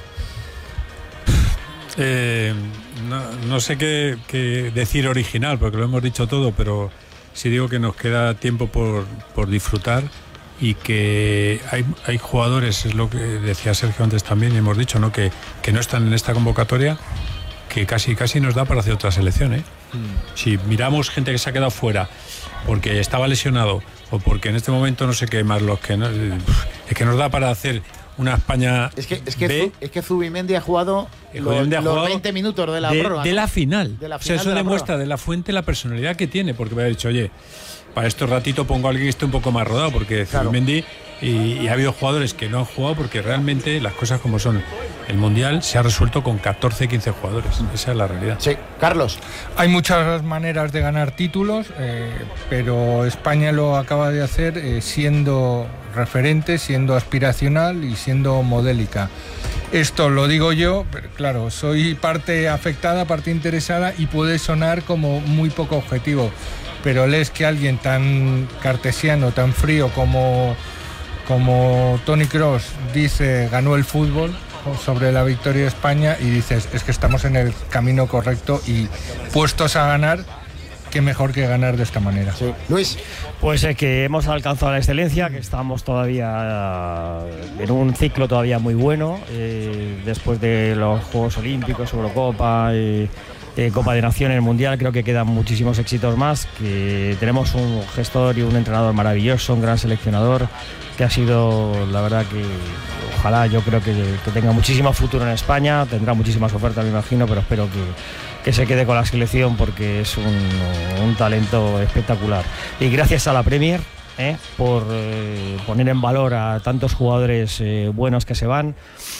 Eh, no, no sé qué, qué decir original, porque lo hemos dicho todo, pero sí digo que nos queda tiempo por, por disfrutar y que hay, hay jugadores, es lo que decía Sergio antes también y hemos dicho, ¿no? que, que no están en esta convocatoria, que casi, casi nos da para hacer otra selección, ¿eh? Mm. Si miramos gente que se ha quedado fuera porque estaba lesionado o porque en este momento no sé qué más, los que no, es que nos da para hacer una España Es que, es que, B. Zu- es que Zubimendi ha jugado los, Zubimendi ha los jugado veinte minutos de la de, prórroga. de ¿no? la final. De la O sea, final eso de la demuestra prórroga. de la Fuente la personalidad que tiene, porque me ha dicho, oye, para este ratito pongo a alguien que esté un poco más rodado, porque Claro. Zubimendi y, y ha habido jugadores que no han jugado porque realmente las cosas como son. El Mundial se ha resuelto con catorce, quince jugadores. Esa es la realidad. Sí, Carlos. Hay muchas maneras de ganar títulos, eh, pero España lo acaba de hacer eh, siendo referente, siendo aspiracional y siendo modélica. Esto lo digo yo, pero claro, soy parte afectada, parte interesada y puede sonar como muy poco objetivo, pero lees que alguien tan cartesiano, tan frío como, como Toni Kroos dice ganó el fútbol sobre la victoria de España y dices, es que estamos en el camino correcto y puestos a ganar, qué mejor que ganar de esta manera. Sí. Luis. Pues es que hemos alcanzado la excelencia, que estamos todavía en un ciclo todavía muy bueno, eh, después de los Juegos Olímpicos, Eurocopa, eh, eh, Copa de Naciones, Mundial, creo que quedan muchísimos éxitos más, que tenemos un gestor y un entrenador maravilloso, un gran seleccionador, que ha sido, la verdad que ojalá, yo creo que, que tenga muchísimo futuro en España, tendrá muchísimas ofertas me imagino, pero espero que, que se quede con la selección porque es un, un talento espectacular. Y gracias a la Premier eh, por eh, poner en valor a tantos jugadores eh, buenos que se van.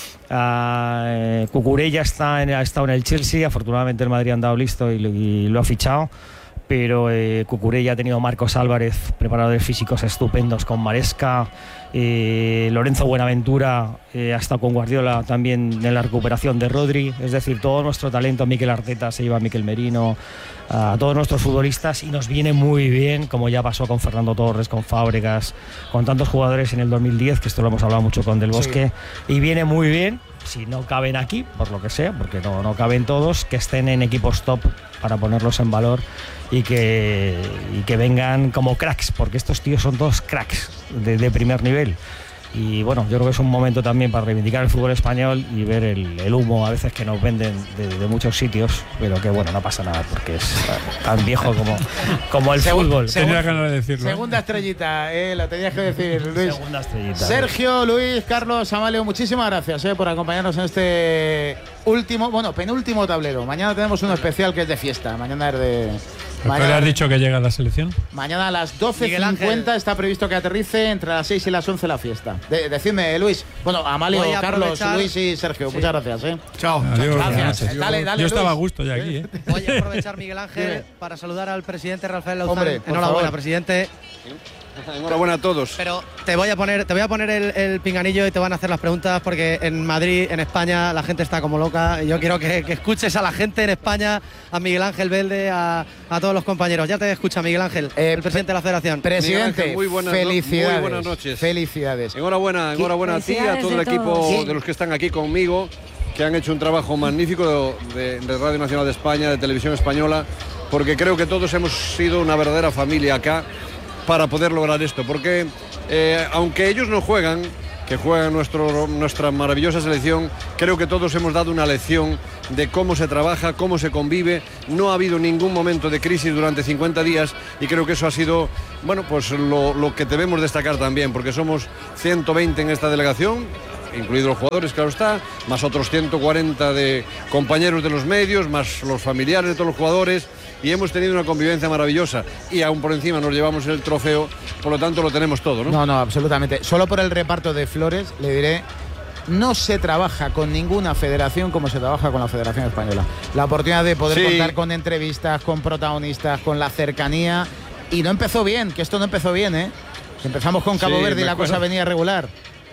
Uh, Cucurella está en, ha estado en el Chelsea, afortunadamente el Madrid ha andado listo y, y lo ha fichado, pero eh, Cucurella ha tenido Marcos Álvarez, preparadores físicos estupendos con Maresca, eh, Lorenzo Buenaventura eh, ha estado con Guardiola también en la recuperación de Rodri, es decir, todo nuestro talento, Mikel Arteta se lleva a Mikel Merino, a todos nuestros futbolistas y nos viene muy bien, como ya pasó con Fernando Torres, con Fábregas, con tantos jugadores en el dos mil diez, que esto lo hemos hablado mucho con Del Bosque, sí. Y viene muy bien, si no caben aquí, por lo que sea, porque no, no caben todos, que estén en equipos top para ponerlos en valor y que, y que vengan como cracks, porque estos tíos son todos cracks de, de primer nivel. Y bueno, yo creo que es un momento también para reivindicar el fútbol español y ver el, el humo a veces que nos venden de, de muchos sitios, pero que bueno, no pasa nada porque es tan viejo como, como el Segun, fútbol. segun, Tenía ganas de decirlo. Segunda estrellita, eh, lo tenías que decir, Luis. Segunda estrellita. Sergio, Luis, Carlos, Amalio, muchísimas gracias eh, por acompañarnos en este último, bueno, penúltimo tablero. Mañana tenemos uno especial que es de fiesta. Mañana es de... ¿Pero le Mañana, has dicho que llega la selección? mañana a las doce Miguel cincuenta Ángel. está previsto que aterrice, entre las seis y las once la fiesta. De, decidme, Luis. Bueno, Amalio, Voy a Carlos, aprovechar- Luis y Sergio, Sí. muchas gracias. Eh. Chao. Adiós, Gracias. buenas noches. Dale, dale, Yo estaba a Luis. gusto ya aquí, ¿eh? Voy a aprovechar, Miguel Ángel, para saludar al presidente Rafael Lauzán. Hombre, por Enhorabuena, favor. presidente. Enhorabuena a todos. Pero te voy a poner, te voy a poner el, el pinganillo y te van a hacer las preguntas porque en Madrid, en España, la gente está como loca. Y yo quiero que, que escuches a la gente en España, a Miguel Ángel Velde, a, a todos los compañeros. Ya te escucha Miguel Ángel, eh, el presidente de la Federación. Presidente, Ángel, muy buenas, felicidades. Muy buenas noches. Felicidades. Enhorabuena, enhorabuena a ti, a todo el equipo Sí. de los que están aquí conmigo, que han hecho un trabajo magnífico de, de Radio Nacional de España, de Televisión Española, porque creo que todos hemos sido una verdadera familia acá para poder lograr esto, porque eh, aunque ellos no juegan, que juegan nuestro, nuestra maravillosa selección, creo que todos hemos dado una lección de cómo se trabaja, cómo se convive. No ha habido ningún momento de crisis durante cincuenta días y creo que eso ha sido, bueno, pues lo, lo que debemos destacar también, porque somos ciento veinte en esta delegación, incluidos los jugadores, claro está, más otros ciento cuarenta de compañeros de los medios, más los familiares de todos los jugadores, y hemos tenido una convivencia maravillosa y aún por encima nos llevamos el trofeo, por lo tanto lo tenemos todo, ¿no? No, no, absolutamente. Solo por el reparto de flores le diré, no se trabaja con ninguna federación como se trabaja con la Federación Española. La oportunidad de poder Sí. contar con entrevistas, con protagonistas, con la cercanía, y no empezó bien, que esto no empezó bien, ¿eh? Empezamos con Cabo Sí, Verde y me la acuerdo. cosa venía regular.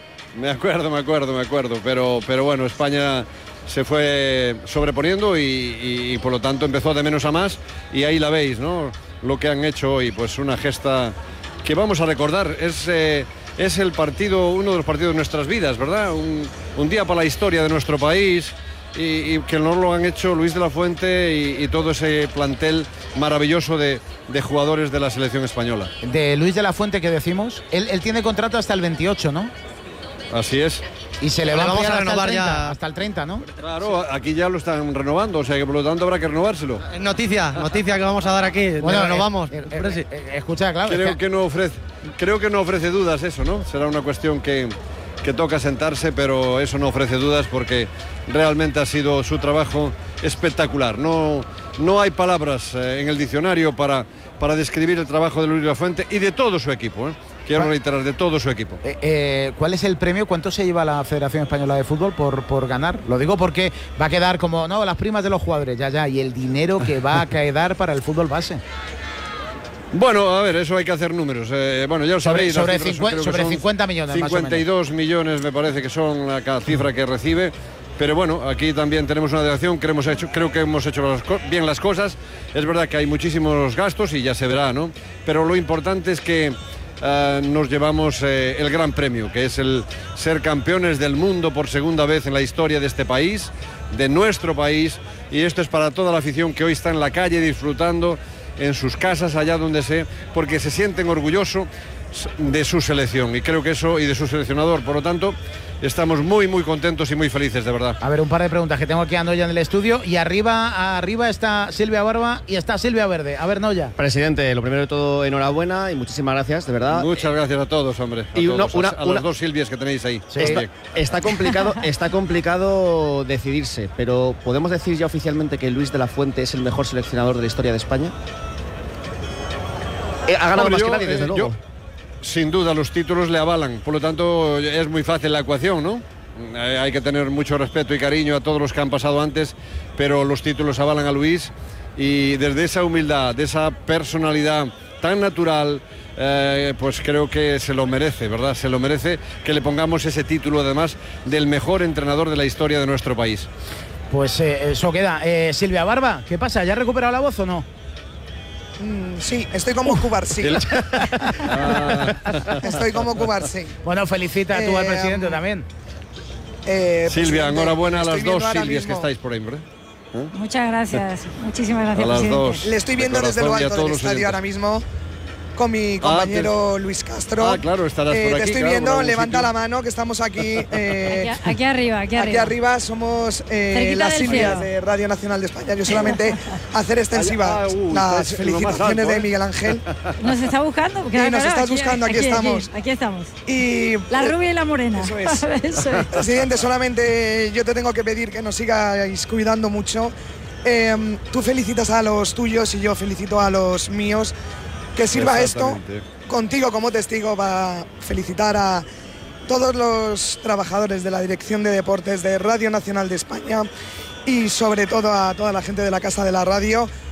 Me acuerdo, me acuerdo, me acuerdo, pero, pero bueno, España se fue sobreponiendo y, y, y por lo tanto empezó de menos a más y ahí la veis, ¿no? Lo que han hecho hoy, pues una gesta que vamos a recordar, es, eh, es el partido, uno de los partidos de nuestras vidas, ¿verdad? Un, un día para la historia de nuestro país y, y que nos lo han hecho Luis de la Fuente y, y todo ese plantel maravilloso de, de jugadores de la selección española. De Luis de la Fuente, que decimos, él, él tiene contrato hasta el veintiocho, ¿no? Así es. Y se le Le va a vamos ampliar a hasta el renovar treinta, ya. hasta el treinta, ¿no? Claro, aquí ya lo están renovando, o sea que por lo tanto habrá que renovárselo. Noticia, noticia que vamos a dar aquí. Bueno, Lo renovamos. eh, eh, eh, eh, escucha, claro. Creo es que- que no ofrece, creo que no ofrece dudas eso, ¿no? Será una cuestión que, que toca sentarse, pero eso no ofrece dudas porque realmente ha sido su trabajo espectacular. No, no hay palabras eh, en el diccionario para, para describir el trabajo de Luis de la Fuente y de todo su equipo, ¿eh? Quiero reiterar, de todo su equipo. Eh, eh, ¿Cuál es el premio? ¿Cuánto se lleva la Federación Española de Fútbol por, por ganar? Lo digo porque va a quedar como, no, las primas de los jugadores, ya, ya, y el dinero que va a quedar para el fútbol base. Bueno, a ver, eso hay que hacer números. Eh, bueno, ya lo Sobre- sabréis. las sobre cifras cincuenta- creo que sobre son cincuenta millones, más o cincuenta y dos millones me parece que son la cada cifra que recibe. Pero bueno, aquí también tenemos una delegación, creo, hemos hecho, creo que hemos hecho las co- bien las cosas. Es verdad que hay muchísimos gastos y ya se verá, ¿no? Pero lo importante es que eh, nos llevamos eh, el gran premio, que es el ser campeones del mundo por segunda vez en la historia de este país, de nuestro país. Y esto es para toda la afición que hoy está en la calle disfrutando, en sus casas, allá donde sea, porque se sienten orgullosos de su selección y creo que eso, y de su seleccionador, por lo tanto estamos muy muy contentos y muy felices, de verdad. A ver, un par de preguntas que tengo aquí a Noya en el estudio, y arriba, arriba está Silvia Barba y está Silvia Verde. A ver, Noya. Presidente, lo primero de todo, enhorabuena y muchísimas gracias, de verdad. Muchas gracias a todos, hombre, a, Y todos, una- a- a una- las dos Silvias que tenéis ahí. Está, está complicado, está complicado decidirse, pero ¿podemos decir ya oficialmente que Luis de la Fuente es el mejor seleccionador de la historia de España? Eh, ha ganado Hombre, más yo, que nadie, desde eh, luego. yo, sin duda, los títulos le avalan, por lo tanto es muy fácil la ecuación, ¿no? Eh, hay que tener mucho respeto y cariño a todos los que han pasado antes, pero los títulos avalan a Luis y desde esa humildad, de esa personalidad tan natural, eh, pues creo que se lo merece, ¿verdad? Se lo merece que le pongamos ese título, además, del mejor entrenador de la historia de nuestro país. Pues eh, eso queda. Eh, Silvia Barba, ¿qué pasa? ¿Ya ha recuperado la voz o no? Mm, sí, estoy como Cubarsí. Estoy como Cubarsí. Bueno, felicita tú al Eh, presidente también. Eh, Silvia, presidente, enhorabuena a estoy las viendo dos ahora Silvias que mismo- estáis por ahí, ¿verdad? ¿Eh? Muchas gracias. Muchísimas gracias, A las presidente. dos. Le estoy De viendo desde lo corazón y a alto todos del los estadio oyentes. ahora mismo con mi compañero Luis Castro. Ah, claro, estarás Eh, por Te aquí, estoy claro, por viendo, algún levanta sitio. la mano que estamos aquí. eh, Aquí, aquí arriba, aquí arriba. Aquí arriba somos eh, Cerquita las del Silvias cielo. de Radio Nacional de España. Yo solamente hacer extensivas Ah, uh, las estás en lo más felicitaciones alto, de ¿eh? Miguel Ángel. Nos está buscando. Porque, Sí, nos claro, estás buscando, aquí estamos. Aquí, estamos. Y La rubia y la morena. Eso es. Eso es. Presidente, solamente yo te tengo que pedir que nos sigáis cuidando mucho. Eh, tú felicitas a los tuyos y yo felicito a los míos. Que sirva esto Exactamente. contigo como testigo para felicitar a todos los trabajadores de la Dirección de Deportes de Radio Nacional de España y sobre todo a toda la gente de la Casa de la Radio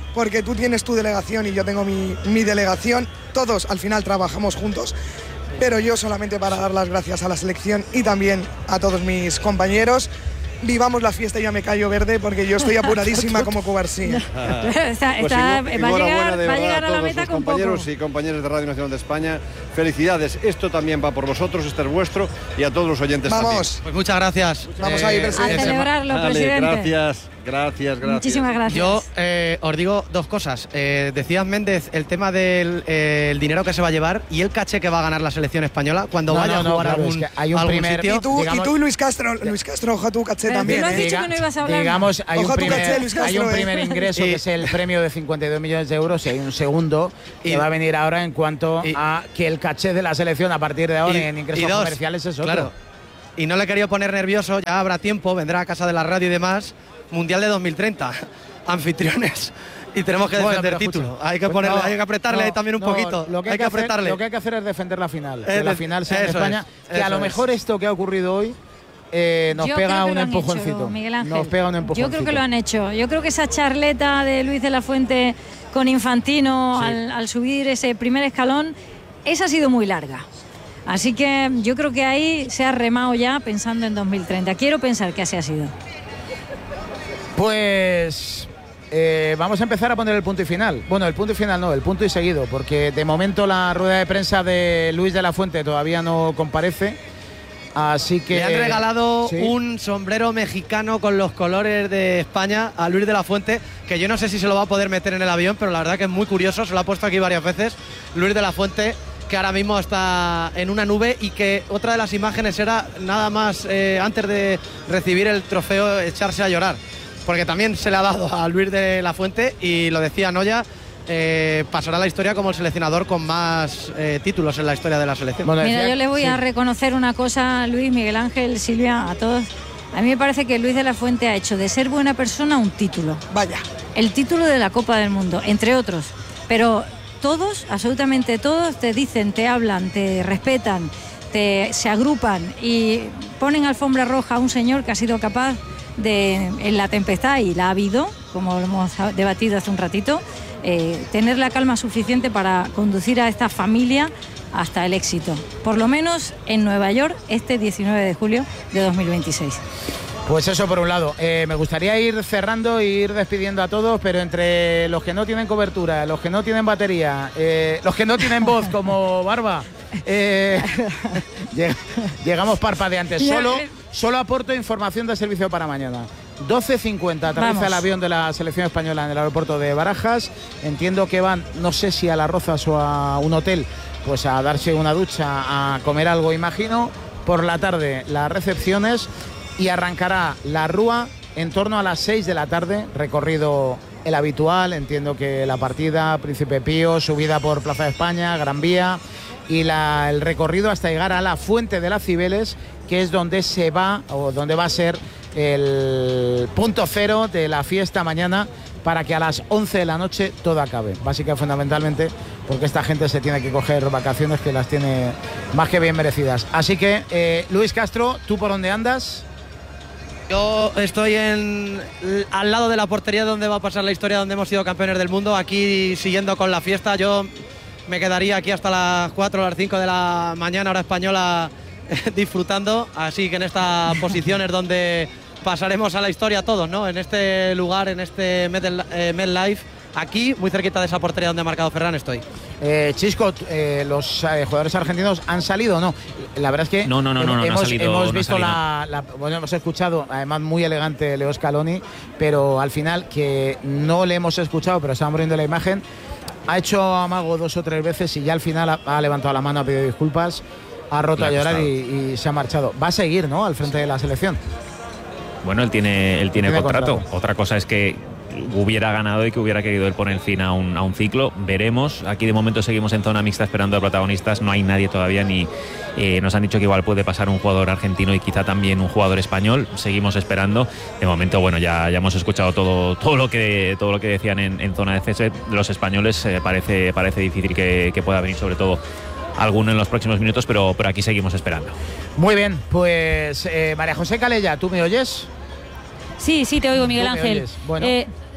porque tú tienes tu delegación y yo tengo mi, mi delegación. Todos al final trabajamos juntos, pero yo solamente para dar las gracias a la selección y también a todos mis compañeros. Vivamos la fiesta y ya me callo verde porque yo estoy apuradísima como Cubarsí. Está, Pues está, enho- va a enhorabuena llegar, de va a, verdad llegar a la todos meta los con compañeros poco. y compañeras de Radio Nacional de España. Felicidades, esto también va por vosotros, este es vuestro y a todos los oyentes Vamos. también. Pues muchas gracias. Vamos ahí, presidente. A celebrarlo, Vale, presidente. gracias, gracias, gracias. Muchísimas gracias. Yo eh, os digo dos cosas. Eh, decías, Méndez, el tema del eh, el dinero que se va a llevar y el caché que va a ganar la selección española cuando No, vaya no, a no, jugar claro, algún, es que hay un algún primer- sitio. Y tú, digamos- y tú Luis Castro, Luis Castro, ojo a tu caché Pero también. tú no has ¿eh? dicho que no ibas a hablar. Digamos, hay un, Ojo a tu primer, caché, Luis hay Castro, un eh. primer ingreso Y- que es el premio de cincuenta y dos millones de euros y hay un segundo que Y- va a venir ahora en cuanto y- a que el caché de la selección a partir de ahora Y- en ingresos y dos, comerciales es otro. Claro. Y no le he querido poner nervioso, ya habrá tiempo, vendrá a casa de la radio y demás. Mundial de dos mil treinta, anfitriones. Y tenemos que Bueno, defender pero título. escucha, Hay que pues ponerle, no, hay que apretarle no, ahí también un no, poquito. Lo que hay, hay que hacer- apretarle. lo que hay que hacer es defender la final. Eh, que la de- final sea en eso España. es, que a eso lo mejor es. esto que ha ocurrido hoy eh, nos Yo creo pega que un lo han empujoncito. hecho, Miguel Ángel. Nos pega un empujoncito. Yo creo que lo han hecho. Yo creo que esa charleta de Luis de la Fuente con Infantino al, al subir ese primer escalón, esa ha sido muy larga. Así que yo creo que ahí se ha remado ya pensando en dos mil treinta. Quiero pensar que así ha sido. Pues eh, vamos a empezar a poner el punto y final. Bueno, el punto y final no, el punto y seguido, porque de momento la rueda de prensa de Luis de la Fuente todavía no comparece. Así que Le han regalado sí. un sombrero mexicano con los colores de España a Luis de la Fuente, que yo no sé si se lo va a poder meter en el avión, pero la verdad que es muy curioso, se lo ha puesto aquí varias veces. Luis de la Fuente, que ahora mismo está en una nube y que otra de las imágenes era nada más eh, antes de recibir el trofeo echarse a llorar, porque también se le ha dado a Luis de la Fuente y lo decía Noya. Eh, pasará a la historia como el seleccionador con más eh, títulos en la historia de la selección. Bueno, Mira, decía- yo les voy sí. a reconocer una cosa, Luis, Miguel Ángel, Silvia, a todos. A mí me parece que Luis de la Fuente ha hecho de ser buena persona un título. Vaya. El título de la Copa del Mundo, entre otros. Pero todos, absolutamente todos, te dicen, te hablan, te respetan, te, se agrupan y ponen alfombra roja a un señor que ha sido capaz de, en la tempestad, y la ha habido, como lo hemos debatido hace un ratito, eh, tener la calma suficiente para conducir a esta familia hasta el éxito. Por lo menos en Nueva York, este diecinueve de julio de dos mil veintiséis. Pues eso por un lado. Eh, me gustaría ir cerrando e ir despidiendo a todos, pero entre los que no tienen cobertura, los que no tienen batería, eh, los que no tienen voz como Barba, eh, lleg- llegamos parpadeantes. Solo, solo aporto información de servicio para mañana. doce cincuenta aterriza Vamos. el avión de la selección española en el aeropuerto de Barajas. Entiendo que van, no sé si a Las Rozas o a un hotel, pues a darse una ducha, a comer algo, imagino. Por la tarde las recepciones y arrancará la Rúa en torno a las seis de la tarde, recorrido el habitual, entiendo que la partida, Príncipe Pío, subida por Plaza de España, Gran Vía y la- el recorrido hasta llegar a la Fuente de las Cibeles, que es donde se va o donde va a ser el punto cero de la fiesta mañana, para que a las once de la noche todo acabe. Básicamente, fundamentalmente, porque esta gente se tiene que coger vacaciones que las tiene más que bien merecidas. Así que, eh, Luis Castro, ¿tú por dónde andas? Yo estoy en, al lado de la portería donde va a pasar la historia, donde hemos sido campeones del mundo, aquí siguiendo con la fiesta. Yo me quedaría aquí hasta las cuatro o las cinco de la mañana, hora española, disfrutando. Así que en esta posición es donde pasaremos a la historia todos, ¿no? En este lugar, en este MetLife, aquí, muy cerquita de esa portería donde ha marcado Ferran, estoy. Eh, Chisco, eh, ¿los eh, jugadores argentinos han salido o no? La verdad es que No, no, no, no, no, no ha hemos, salido, hemos no ha visto salido. la, la- bueno, hemos escuchado, además muy elegante, Leo Scaloni, pero al final que no le hemos escuchado, pero estamos viendo la imagen, ha hecho amago dos o tres veces y ya al final ha, ha levantado la mano, ha pedido disculpas, ha roto Le a ha llorar costado. y, y se ha marchado. Va a seguir, ¿no?, al frente de la selección. Bueno, él tiene, él tiene, Tiene contrato. contrato. Otra cosa es que hubiera ganado y que hubiera querido él poner fin a un, a un ciclo. Veremos. Aquí de momento seguimos en zona mixta esperando a protagonistas. No hay nadie todavía, ni eh, nos han dicho que igual puede pasar un jugador argentino y quizá también un jugador español. Seguimos esperando. De momento, bueno, ya, ya hemos escuchado todo, todo lo que todo lo que decían en, en zona de césped. Los españoles eh, parece, parece difícil que, que pueda venir, sobre todo alguno en los próximos minutos, pero, pero aquí seguimos esperando. Muy bien, pues eh, María José Calella, ¿tú me oyes? Sí, sí, te oigo, Miguel Tú me Ángel. oyes. Bueno. Eh,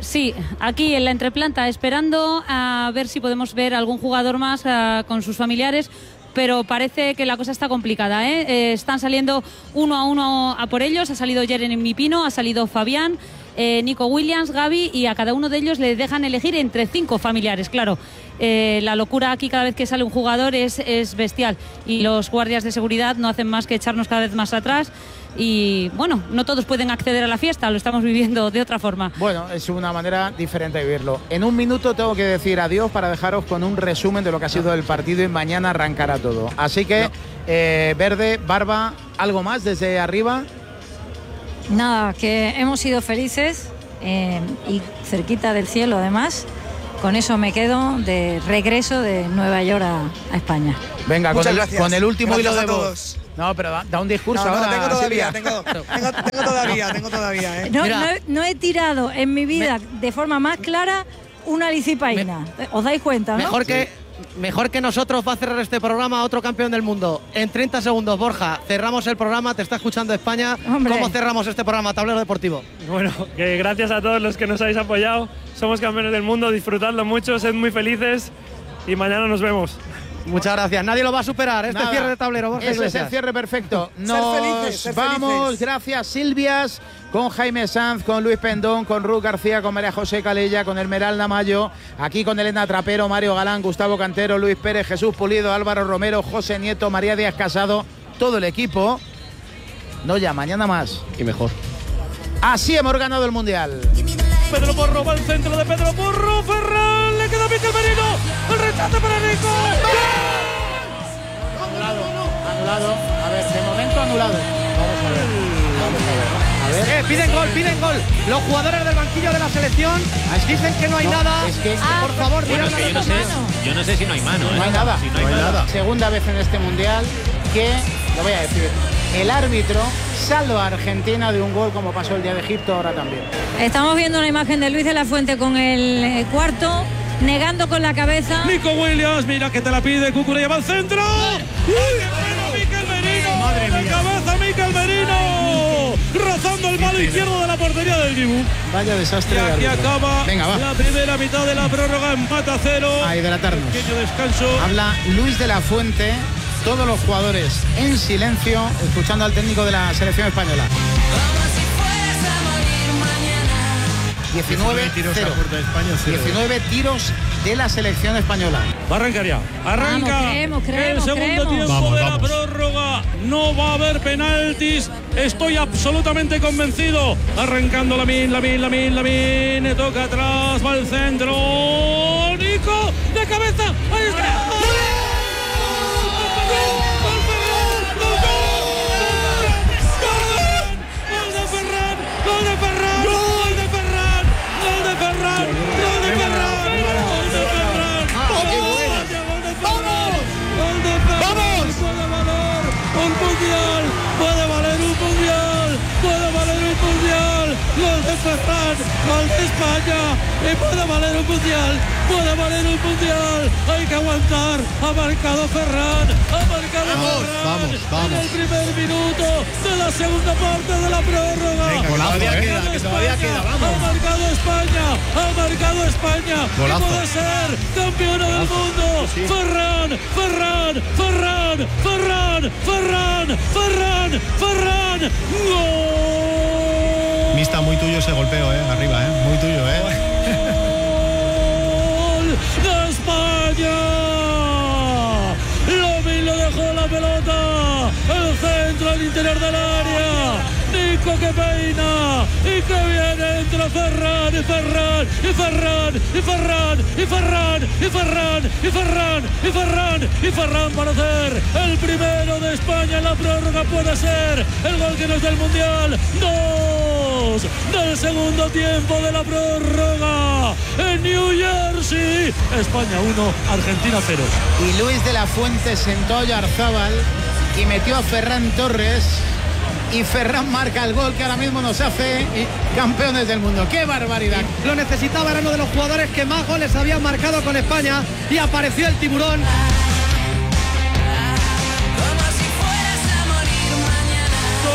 Sí, aquí en la entreplanta, esperando a ver si podemos ver algún jugador más uh, con sus familiares, pero parece que la cosa está complicada, ¿eh? Eh, están saliendo uno a uno a por ellos. Ha salido Jeremy Pino, ha salido Fabián, eh, Nico Williams, Gaby, y a cada uno de ellos le dejan elegir entre cinco familiares, claro. Eh, la locura aquí cada vez que sale un jugador es, es bestial, y los guardias de seguridad no hacen más que echarnos cada vez más atrás. Y bueno, no todos pueden acceder a la fiesta, lo estamos viviendo de otra forma. Bueno, es una manera diferente de vivirlo. En un minuto tengo que decir adiós para dejaros con un resumen de lo que ha sido el partido, y mañana arrancará todo. Así que, no. eh, Verde, Barba, ¿algo más desde arriba? Nada, que hemos sido felices eh, y cerquita del cielo además. Con eso me quedo de regreso de Nueva York a, a España. Venga, con el, con el último gracias hilo de voz. todos. No, pero da, da un discurso no, no, ahora. tengo todavía, Silvia. tengo, tengo, tengo todavía, tengo todavía. ¿eh? No, no, he, no he tirado en mi vida me, de forma más clara una licipaína. Me, ¿Os dais cuenta, no? Mejor que, mejor que nosotros va a cerrar este programa otro campeón del mundo. En treinta segundos, Borja, cerramos el programa, te está escuchando España. Hombre. ¿Cómo cerramos este programa, Tablero Deportivo? Bueno, que gracias a todos los que nos habéis apoyado. Somos campeones del mundo, disfrutadlo mucho, sed muy felices y mañana nos vemos. Muchas gracias. Nadie lo va a superar. Este Nada. cierre de tablero, Borja Ese Iglesias. es el cierre perfecto. Nos ser felices, ser vamos. felices. Gracias, Silvias. Con Jaime Sanz, con Luis Pendón, con Ruth García, con María José Calella, con Esmeralda Mayo. Aquí con Elena Trapero, Mario Galán, Gustavo Cantero, Luis Pérez, Jesús Pulido, Álvaro Romero, José Nieto, María Díaz Casado. Todo el equipo. No, ya, mañana más. Y mejor. Así hemos ganado el Mundial. Pedro Porro va al centro de Pedro Porro. Ferran, le queda Mikel Merino. El rechace para Nico. Anulado, anulado. A ver, de momento anulado. Vamos a ver. Vamos a ver. A ver. Eh, piden gol, piden gol. Los jugadores del banquillo de la selección dicen que no hay No, nada. es que- Ah, por favor, Bueno, miren es que yo la no sé, mano. yo no sé si no hay mano. No ¿eh? hay nada. Si no hay nada. Segunda vez en este Mundial que, lo voy a decir, el árbitro salva a Argentina de un gol como pasó el día de Egipto ahora también. Estamos viendo una imagen de Luis de la Fuente con el eh, cuarto, negando con la cabeza. Nico Williams, mira que te la pide. Cucurella va al centro. ¡Uy, qué bueno, Mikel Merino! Madre ¡De mía. cabeza Mikel Merino! Rozando el palo izquierdo de la portería del Dibu. Vaya Y desastre de aquí árbitro. acaba Venga, va. la primera mitad de la prórroga. Empata a cero. A hidratarnos. Pequeño descanso. Habla Luis de la Fuente, todos los jugadores en silencio, escuchando al técnico de la selección española. diecinueve tiros cero. a puerta de España, cero. diecinueve tiros de la selección española. Va a arrancar ya. Arranca. Vamos, creemos, creemos, el segundo creemos. tiempo Vamos, de vamos. la prórroga. No va a haber penaltis. Estoy absolutamente convencido. Arrancando Lamine, Lamine, Lamine, Lamine. Toca atrás, va al centro. Nico, de cabeza. Ahí está. Puede valer un mundial, puede valer un mundial, gol de Ferran, gol de España, y puede valer un mundial, puede valer un mundial, hay que aguantar, ha marcado Ferran, ha marcado Vamos, Ferran, vamos, vamos. en el primer minuto de la segunda parte de la prórroga. Venga, que todavía Ha queda, marcado que todavía España, queda, vamos. Ha marcado España, ha marcado España, Golazo. y puede ser campeona del mundo, Ferran, Ferran, Ferran, Ferran, Ferran, Ferran, Ferran, gol. Mista, muy tuyo ese golpeo, eh, arriba, eh, muy tuyo, eh. ¡De España! Lomi le dejó la pelota, el centro al interior del área. Nico que peina y que viene entre Ferran y Ferran y Ferran y Ferran y Ferran y Ferran y Ferran y Ferran y Ferran para hacer el primero de España en la prórroga. Puede ser el gol que nos da el Mundial. Dos del segundo tiempo de la prórroga en New Jersey. España uno, Argentina cero. Y Luis de la Fuente sentó a Oyarzábal y metió a Ferran Torres. Y Ferran marca el gol que ahora mismo nos hace campeones del mundo. ¡Qué barbaridad! Lo necesitaba, era uno de los jugadores que más goles habían marcado con España y apareció el tiburón. Hay que aguantar.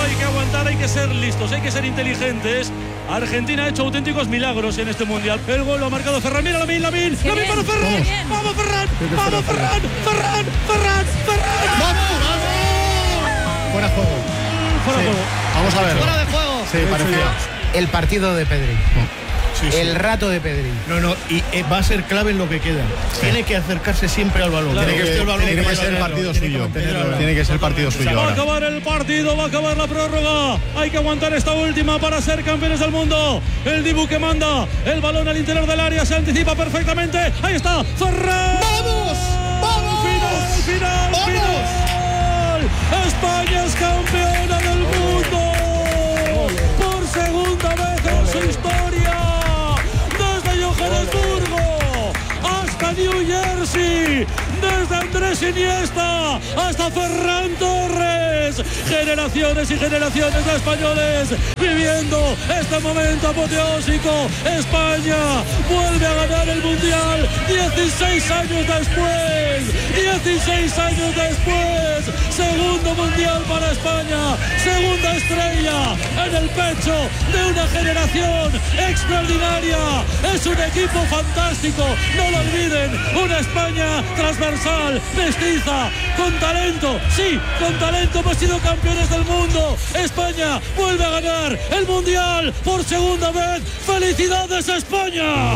aguantar, hay que ser listos, hay que ser inteligentes. Argentina ha hecho auténticos milagros en este mundial. El gol lo ha marcado Ferran. Mira Lamine, Lamine, Lamine para Ferran. Vamos Ferran, vamos Ferran, Ferran, Ferran, Ferran. ¡Vamos, vamos! Fuera juego. Fuera sí. juego. Vamos a verlo. Fuera de juego. Sí, parecía. El partido de Pedri. Sí, sí. El rato de Pedri. No, no, y eh, va a ser clave en lo que queda. Sí. Tiene que acercarse siempre al balón. Claro, tiene que, que, el balón tiene que ser el partido suyo. Tiene que ser el partido suyo. Va a ahora. acabar el partido, va a acabar la prórroga. Hay que aguantar esta última para ser campeones del mundo. El Dibu que manda. El balón al interior del área se anticipa perfectamente. Ahí está, Ferran. ¡Vamos! ¡Vamos! Final, final, ¡Vamos! final. España es campeona del mundo. Por segunda vez en su historia. Desde Johannesburgo hasta New Jersey, desde Andrés Iniesta hasta Ferran Torres, generaciones y generaciones de españoles viviendo este momento apoteósico. España vuelve a ganar el Mundial dieciséis años después, dieciséis años después, segundo Mundial para España, segunda estrella en el pecho de una generación extraordinaria. Es un equipo fantástico, no lo olviden, una España transversal, mestiza, con talento, sí, con talento hemos sido campeones del mundo. España vuelve a ganar el Mundial por segunda vez. ¡Felicidades España!